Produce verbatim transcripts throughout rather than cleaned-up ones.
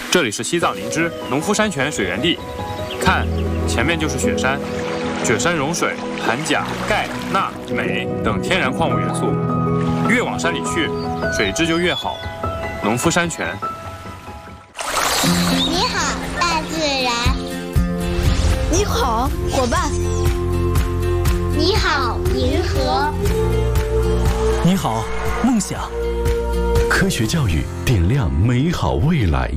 这里是西藏林芝农夫山泉水源地，看，前面就是雪山，雪山融水含钾、钙、钠、镁等天然矿物元素，越往山里去，水质就越好。农夫山泉。 你好，大自然。 你好，伙伴。 你好，银河。 你好，梦想。 科学教育点亮美好未来。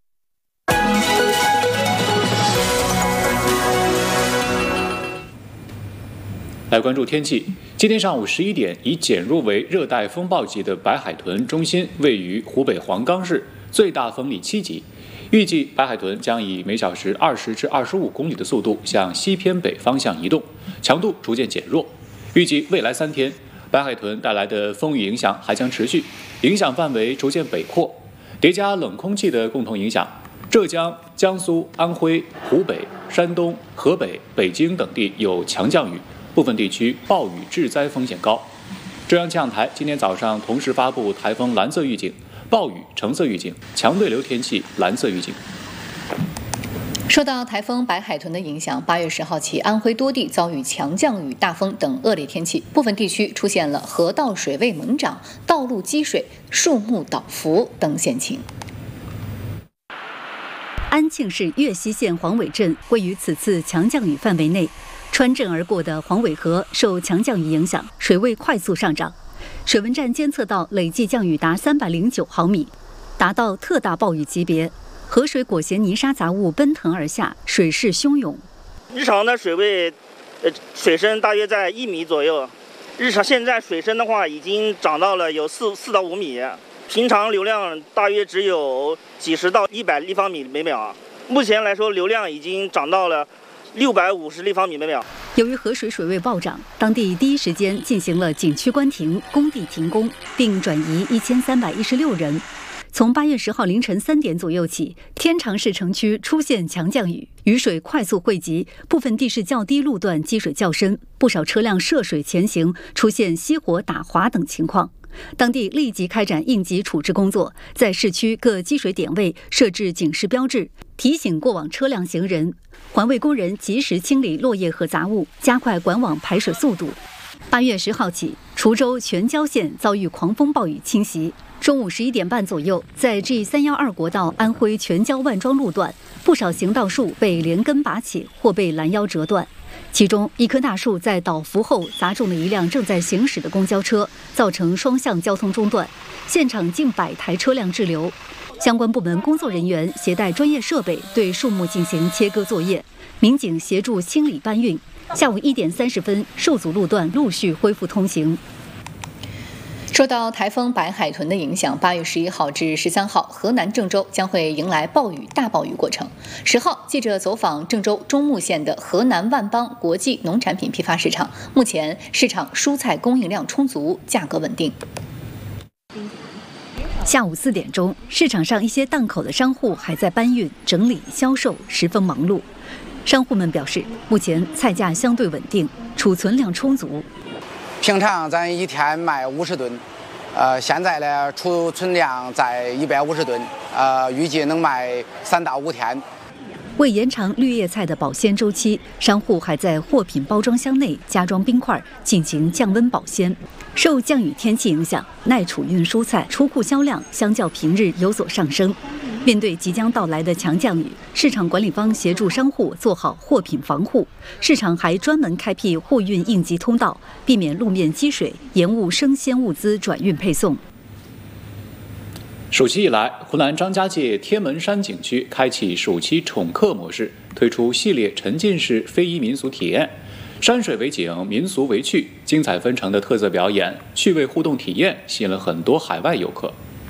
来关注天气。今天上午十一点，已减弱为热带风暴级的白海豚中心位于湖北黄冈市，最大风力七级。预计白海豚将以每小时二十至二十五公里的速度向西偏北方向移动，强度逐渐减弱。预计未来三天，白海豚带来的风雨影响还将持续，影响范围逐渐北扩。叠加冷空气的共同影响，浙江、江苏、安徽、湖北、山东、河北、北京等地有强降雨。部分地区暴雨致灾风险高。中央气象台今天早上同时发布台风蓝色预警、暴雨橙色预警、强对流天气蓝色预警。 受到台风白海豚的影响，八月十号起，安徽多地遭遇强降雨、大风等恶劣天气，部分地区出现了河道水位猛涨、道路积水、树木倒伏等险情。 安庆市岳西县黄尾镇位于此次强降雨范围内。穿镇而过的黄尾河受强降雨影响，水位快速上涨。水文站监测到累计降雨达三百零九毫米，达到特大暴雨级别。河水裹挟泥沙杂物奔腾而下，水势汹涌。 日常的水位，呃，水深大约在一米左右。日常现在水深的话，已经涨到了有四四到五米。平常流量大约只有几十到一百立方米每秒。目前来说，流量已经涨到了六百五十立方米每秒。 由于河水水位暴涨，当地第一时间进行了景区关停、工地停工，并转移一千三百一十六人。从八月十号凌晨三点左右起，天长市城区出现强降雨，雨水快速汇集，部分地势较低路段积水较深，不少车辆涉水前行，出现熄火、打滑等情况。当地立即开展应急处置工作，在市区各积水点位设置警示标志，提醒过往车辆行人。环卫工人及时清理落叶和杂物，加快管网排水速度。八月十号起，滁州全椒县遭遇狂风暴雨侵袭。中午十一点半左右，在 G 三一二国道安徽全椒万庄路段，不少行道树被连根拔起或被拦腰折断。其中一棵大树在倒伏后砸中了一辆正在行驶的公交车，造成双向交通中断，现场近百台车辆滞留。相关部门工作人员携带专业设备对树木进行切割作业，民警协助清理搬运。下午一点三十分，受阻路段陆续恢复通行。 受到台风白海豚的影响，八月十一号至十三号，河南郑州将会迎来暴雨大暴雨过程。十号，记者走访郑州中牟县的河南万邦国际农产品批发市场，目前市场蔬菜供应量充足，价格稳定。 下午四点钟，市场上一些档口的商户还在搬运、整理、销售，十分忙碌。商户们表示，目前菜价相对稳定，储存量充足。 平常咱一天卖五十吨，呃，现在呢储存量在一百五十吨，呃，预计能卖三到五天。 为延长绿叶菜的保鲜周期，商户还在货品包装箱内加装冰块，进行降温保鲜。受降雨天气影响，耐储运蔬菜出库销量相较平日有所上升。面对即将到来的强降雨，市场管理方协助商户做好货品防护。市场还专门开辟货运应急通道，避免路面积水，延误生鲜物资转运配送。 暑期以来，湖南张家界天门山景区开启暑期宠客模式，推出系列沉浸式非遗民俗体验。山水为景，民俗为趣，精彩纷呈的特色表演、趣味互动体验吸引了很多海外游客。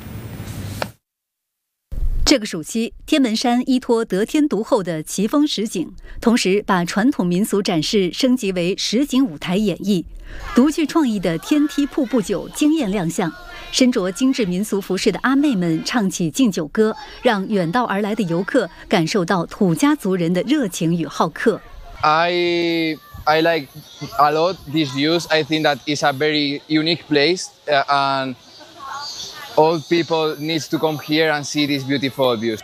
这个暑期，天门山依托得天独厚的奇峰实景，同时把传统民俗展示升级为实景舞台演绎。独具创意的天梯瀑布酒惊艳亮相，身着精致民俗服饰的阿妹们唱起敬酒歌，让远道而来的游客感受到土家族人的热情与好客。 I I like a lot these views. I think that it's a very unique place, uh, and all people needs to come here and see these beautiful views.